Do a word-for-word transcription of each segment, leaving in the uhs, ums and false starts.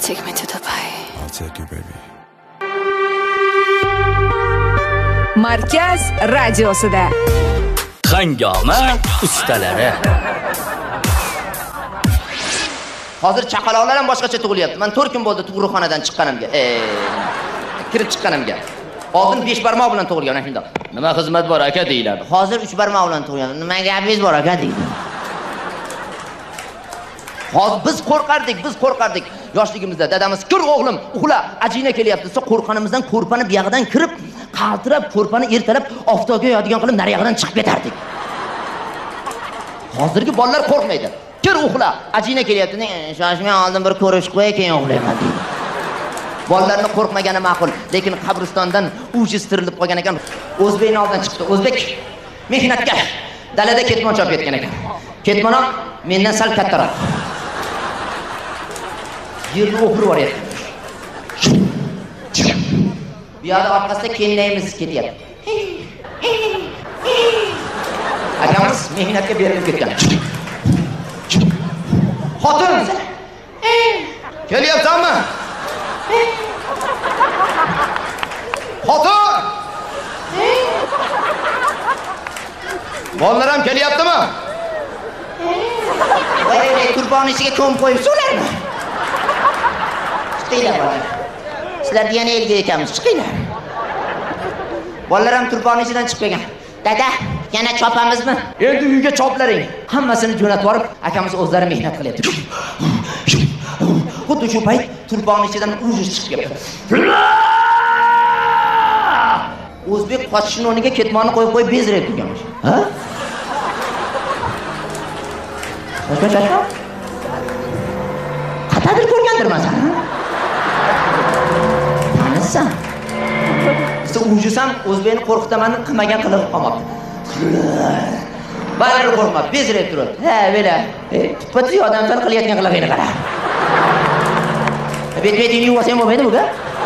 Take me to Dubai. I'll take you, baby. Markaz radiosida Hangoma ustalari. Hozir chaqaloqlar ham boshqacha tug'ilyapti. Men to'rt kun bo'ldi tug'ruqxonadan chiqqanimga. E, kirib chiqqanimga. Oldin besh barmoq bilan tug'ilgan shunda. Nima xizmat bor aka deyiladi. Hozir uch barmoq bilan tug'ilgan. Nima gapingiz bor aka deydi. Hozir biz qo'rqardik, biz qo'rqardik. Yoshligimizda dadamiz "Kir o'g'lim, uxla, ajina kelyapti" desa qo'rqanimizdan ko'rpani buyog'idan kirib, qaltirab ko'rpani ertalab oftobga yo'adigan qilib nariyog'idan chiqib ketardik. Hozirgi bolalar qo'rqmaydi. "Kir uxla, ajina kelyapti" deng, shoshmay oldin bir ko'rishib qo'y, keyin uxlayman deydi. Bolalarni qo'rqmagani ma'qul, lekin qabristondan ujiztirilib qolgan ekan. O'zbekning oldidan chiqdi. O'zbek mehnatga dalada ketmon chopib ketgan ekan. Ketmon mendan sal kattaroq. Yerni o'pirib yuboryapti. Bu yerda orqasida kennayimiz ketyapti. Akamiz mehnatga berilib ketgan. Xotin! Kelyapsanmi? Xotin! Bolalar ham kelyaptimi? Voy, qurbon ichiga ko'mib qo'yibsizlarmi? Chiqinglar bolalar. Sizlar yana elga ekanmiz, chiqinglar. Bolalar ham turbon ichidan chiqib kelgan. Dada, yana chopamizmi? Endi uyga choplaring. Hammasini jo'natib borib, akamiz o'zlari mehnat qilyapti. Xuddi shu payt turbon ichidan ujiz chiqib keldi. O'zbek qochishning o'rniga ketmonni qo'yib qo'yib bezrayib turganmish. Ha? Qachon? Qatadir ko'rgandirman sen. Tanisa. Siz ujisam o'zbekni qo'rqitaman qilmagan qilib qolmoqda. Baribir qo'rqma, bezrayib turadi. Ha, bela. Tutpati odamlar qilayotgan qilag'ini qara. Bet-betini yuvasam bo'lmaydi bu-ga?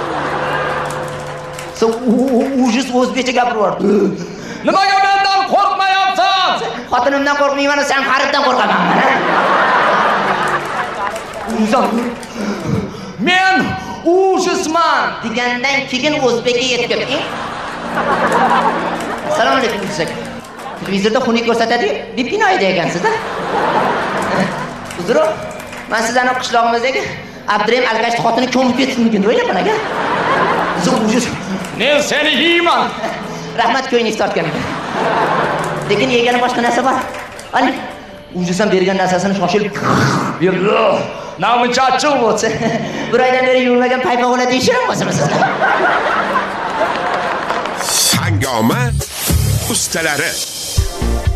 Siz ujiz o'zbekcha gapiryapti. Nimaga mendan qo'rqmayapsan? Xotinimdan qo'rqmayman, sen xariddan qo'rqaman. Ujizam. Men ujizman degandan keyin o'zbekka yetib keldi. Assalomu alaykum desak. Televizorda xunuk ko'rsatadi, deb kinoyda ekansiz-da. Uzr, men sizlarning qishlog'imizdagi Abdurahim Alkashning xotini ko'mib ketsin-mikin o'ylayman aka. Siz ujiz. Men seni yeyman. Rahmat ko'yingiz tortgan ekan. Lekin yegani boshqa narsa bor. Ani, ujizam bergan narsasini shoshilib berdi. Namuncha achchiq bo'lsa, bir oydan beri yurmagan paypa bo'ladi deyishirmi sizlar? Hangoma ustalari.